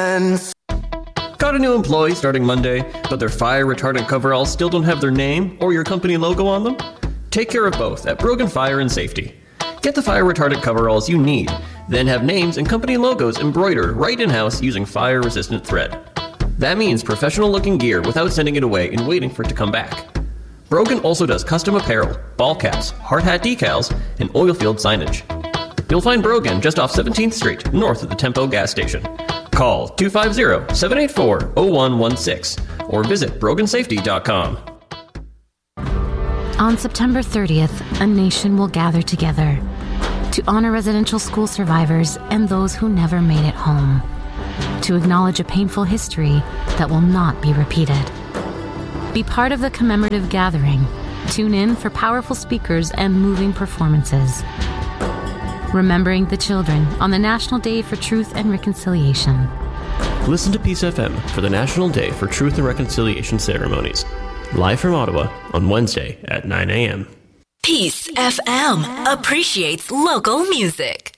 sense. Got a new employee starting Monday, but their fire retardant coveralls still don't have their name or your company logo on them? Take care of both at Brogan Fire and Safety. Get the fire retardant coveralls you need, then have names and company logos embroidered right in-house using fire-resistant thread. That means professional-looking gear without sending it away and waiting for it to come back. Brogan also does custom apparel, ball caps, hard hat decals, and oil field signage. You'll find Brogan just off 17th Street, north of the Tempo gas station. Call 250-784-0116 or visit brogansafety.com. On September 30th, a nation will gather together to honor residential school survivors and those who never made it home, to acknowledge a painful history that will not be repeated. Be part of the commemorative gathering. Tune in for powerful speakers and moving performances. Remembering the children on the National Day for Truth and Reconciliation. Listen to Peace FM for the National Day for Truth and Reconciliation ceremonies. Live from Ottawa on Wednesday at 9 a.m. Peace FM appreciates local music.